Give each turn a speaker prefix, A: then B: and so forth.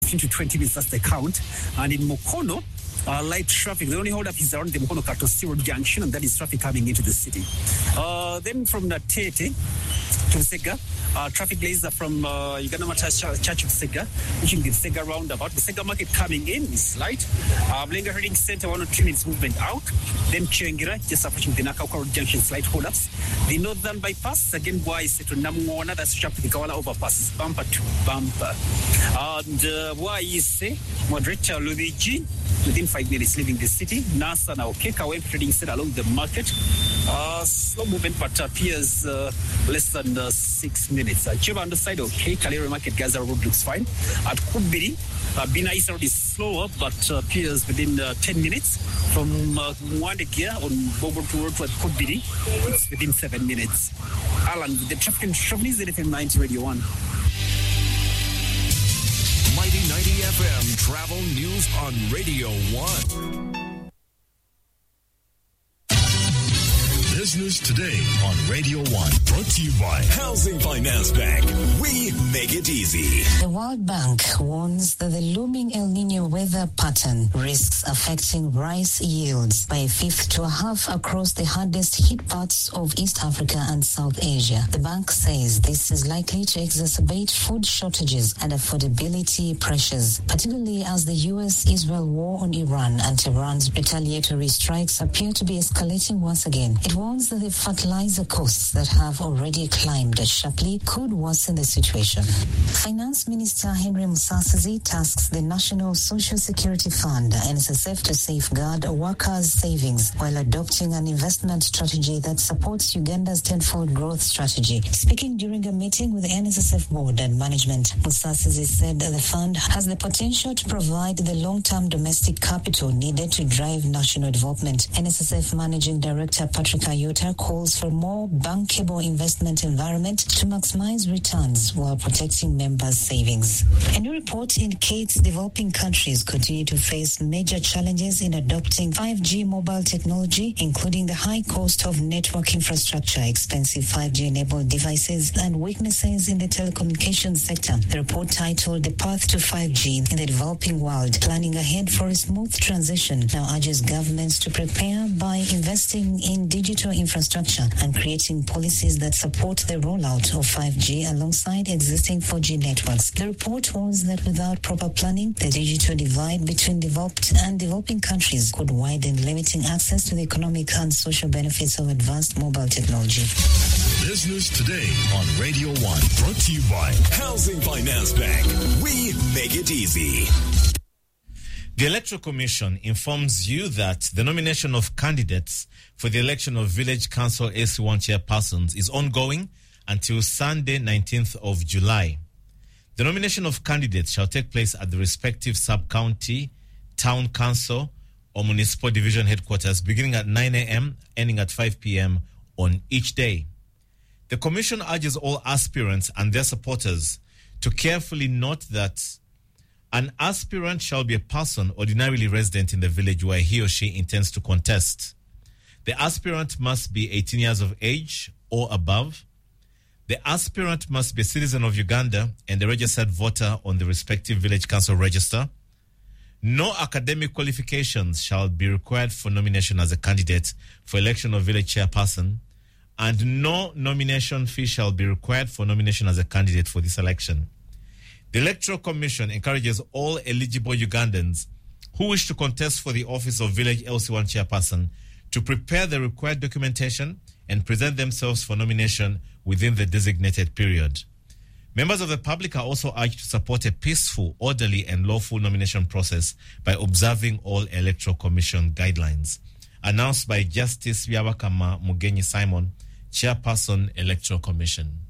A: 15 to 20 minutes, that's the count. And in Mukono, light traffic. The only hold up is around the Mukono Katosiro Junction, and that is traffic coming into the city. Then from Natete to Sega, traffic lanes are from Uganda Church of Sega, reaching the Sega roundabout. The Sega market coming in is light. Mlenga Herding Center, 1 or 2 minutes movement out. Then Chengira, just approaching the Nakauka Junction, slight hold ups. The northern bypass, again, Wise to Namuona, that's sharp to the Kawala overpass, is bumper to bumper. And Wise, moderate Luigi, within 5 minutes leaving the city. NASA now Keka Web Trading Center along the market. Slow movement, but appears less than 6 minutes. Chiba on the side, okay. Kalere Market Gaza Road looks fine. At Kubiri, Bina East Road is slower, but appears within 10 minutes. From Mwandekia on Bobo Road to Kubiri, it's within 7 minutes. Alan, the traffic and travel is FM 90 Radio 1.
B: Mighty 90 FM Travel News on Radio 1. Business Today on Radio 1. Brought to you by Housing Finance Bank. We make it easy.
C: The World Bank warns that the looming El Nino weather pattern risks affecting rice yields by a fifth to a half across the hardest hit parts of East Africa and South Asia. The bank says this is likely to exacerbate food shortages and affordability pressures, particularly as the US-Israel war on Iran and Tehran's retaliatory strikes appear to be escalating once again. It warns that the fertilizer costs that have already climbed sharply could worsen the situation. Finance Minister Henry Musasizi tasks the National Social Security Fund, NSSF, to safeguard workers' savings while adopting an investment strategy that supports Uganda's tenfold growth strategy. Speaking during a meeting with the NSSF board and management, Musasizi said that the fund has the potential to provide the long-term domestic capital needed to drive national development. NSSF Managing Director Patrick Ayota calls for more bankable investment environment to maximize returns while protecting members' savings. A new report indicates developing countries continue to face major challenges in adopting 5G mobile technology, including the high cost of network infrastructure, expensive 5G-enabled devices, and weaknesses in the telecommunications sector. The report, titled The Path to 5G in the Developing World, Planning Ahead for a Smooth Transition, now urges governments to prepare by investing in digital infrastructure and creating policies that support the rollout of 5G alongside existing 4G networks. The report warns that without proper planning, the digital divide between developed and developing countries could widen, limiting access to the economic and social benefits of advanced mobile technology.
B: Business Today on Radio 1. Brought to you by Housing Finance Bank. We make it easy.
D: The Electoral Commission informs you that the nomination of candidates for the election of Village Council AC1 chairpersons is ongoing until Sunday, 19th of July. The nomination of candidates shall take place at the respective sub-county, town council, or municipal division headquarters beginning at 9 a.m., ending at 5 p.m. on each day. The Commission urges all aspirants and their supporters to carefully note that an aspirant shall be a person ordinarily resident in the village where he or she intends to contest. The aspirant must be 18 years of age or above. The aspirant must be a citizen of Uganda and a registered voter on the respective village council register. No academic qualifications shall be required for nomination as a candidate for election of village chairperson, and no nomination fee shall be required for nomination as a candidate for this election. The Electoral Commission encourages all eligible Ugandans who wish to contest for the office of Village LC1 chairperson to prepare the required documentation and present themselves for nomination within the designated period. Members of the public are also urged to support a peaceful, orderly, and lawful nomination process by observing all Electoral Commission guidelines. Announced by Justice Byabakama Mugenyi Simon, Chairperson, Electoral Commission.